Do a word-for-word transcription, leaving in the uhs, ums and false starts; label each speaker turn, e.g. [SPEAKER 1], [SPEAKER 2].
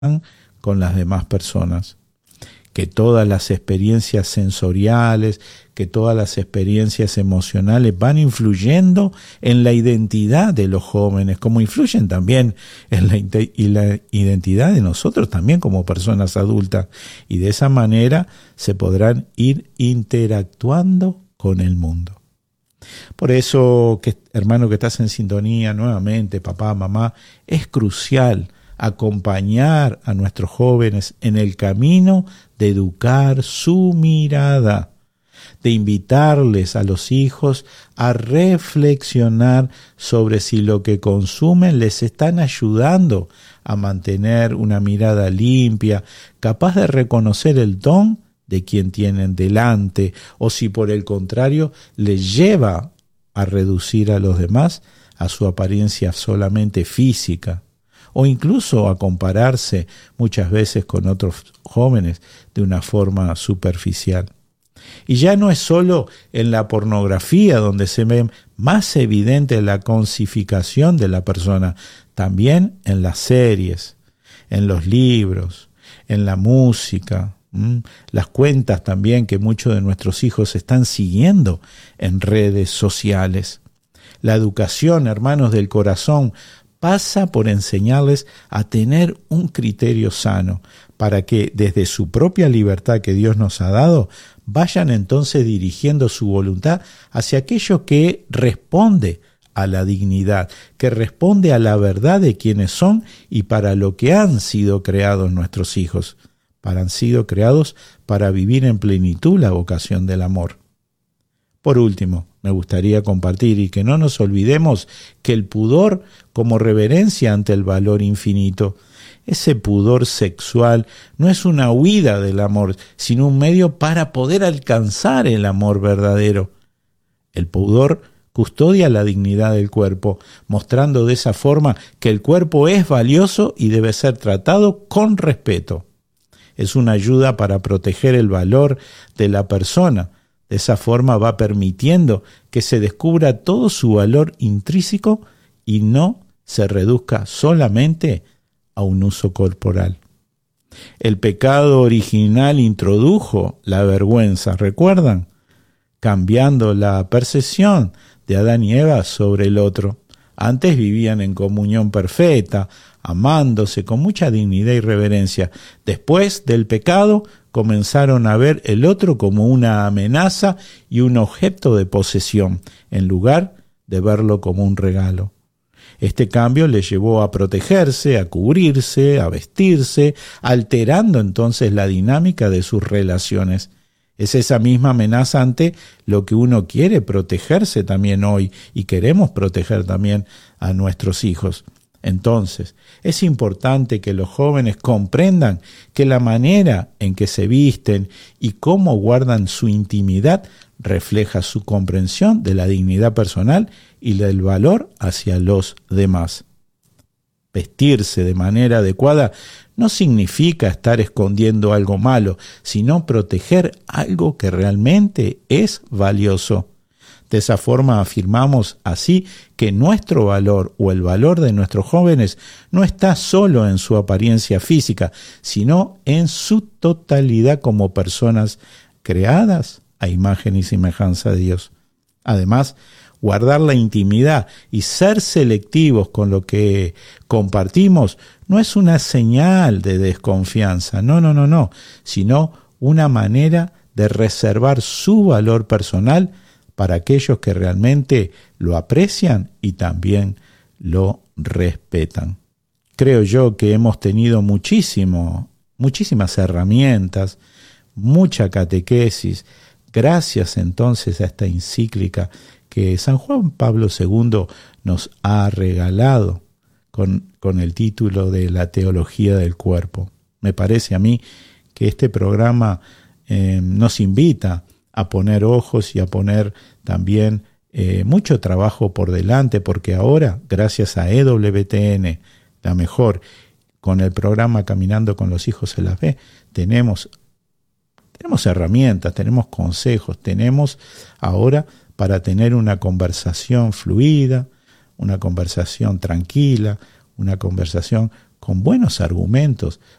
[SPEAKER 1] con las demás personas. Que todas las experiencias sensoriales, que todas las experiencias emocionales van influyendo en la identidad de los jóvenes, como influyen también en la, y la identidad de nosotros también como personas adultas. Y de esa manera se podrán ir interactuando con el mundo. Por eso, que, hermano que estás en sintonía nuevamente, papá, mamá, es crucial acompañar a nuestros jóvenes en el camino de educar su mirada, de invitarles a los hijos a reflexionar sobre si lo que consumen les están ayudando a mantener una mirada limpia, capaz de reconocer el don de quien tienen delante, o si por el contrario les lleva a reducir a los demás a su apariencia solamente física, o incluso a compararse muchas veces con otros jóvenes de una forma superficial. Y ya no es solo en la pornografía donde se ve más evidente la cosificación de la persona, también en las series, en los libros, en la música, ¿m? Las cuentas también que muchos de nuestros hijos están siguiendo en redes sociales. La educación, hermanos del corazón, pasa por enseñarles a tener un criterio sano, para que desde su propia libertad que Dios nos ha dado, vayan entonces dirigiendo su voluntad hacia aquello que responde a la dignidad, que responde a la verdad de quienes son y para lo que han sido creados nuestros hijos, para han sido creados para vivir en plenitud la vocación del amor. Por último, me gustaría compartir y que no nos olvidemos que el pudor como reverencia ante el valor infinito, ese pudor sexual no es una huida del amor, sino un medio para poder alcanzar el amor verdadero. El pudor custodia la dignidad del cuerpo, mostrando de esa forma que el cuerpo es valioso y debe ser tratado con respeto. Es una ayuda para proteger el valor de la persona. De esa forma va permitiendo que se descubra todo su valor intrínseco y no se reduzca solamente a un uso corporal. El pecado original introdujo la vergüenza, ¿recuerdan? Cambiando la percepción de Adán y Eva sobre el otro. Antes vivían en comunión perfecta, amándose con mucha dignidad y reverencia. Después del pecado, comenzaron a ver el otro como una amenaza y un objeto de posesión, en lugar de verlo como un regalo. Este cambio les llevó a protegerse, a cubrirse, a vestirse, alterando entonces la dinámica de sus relaciones. Es esa misma amenaza ante lo que uno quiere protegerse también hoy y queremos proteger también a nuestros hijos. Entonces, es importante que los jóvenes comprendan que la manera en que se visten y cómo guardan su intimidad refleja su comprensión de la dignidad personal y del valor hacia los demás. Vestirse de manera adecuada no significa estar escondiendo algo malo, sino proteger algo que realmente es valioso. De esa forma afirmamos así que nuestro valor o el valor de nuestros jóvenes no está solo en su apariencia física, sino en su totalidad como personas creadas a imagen y semejanza de Dios. Además, guardar la intimidad y ser selectivos con lo que compartimos no es una señal de desconfianza, no, no, no, no, sino una manera de reservar su valor personal para aquellos que realmente lo aprecian y también lo respetan. Creo yo que hemos tenido muchísimo, muchísimas herramientas, mucha catequesis, gracias entonces a esta encíclica que San Juan Pablo segundo nos ha regalado con, con el título de La Teología del Cuerpo. Me parece a mí que este programa eh, nos invita a poner ojos y a poner también eh, mucho trabajo por delante, porque ahora, gracias a E W T N, la mejor, con el programa Caminando con los Hijos de la Fe, tenemos, tenemos herramientas, tenemos consejos, tenemos ahora para tener una conversación fluida, una conversación tranquila, una conversación con buenos argumentos